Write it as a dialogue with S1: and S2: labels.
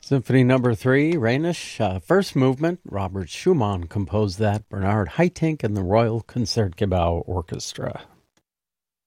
S1: Symphony Number 3, Rhenish, first movement. Robert Schumann composed that. Bernard Haitink and the Royal Concertgebouw Orchestra.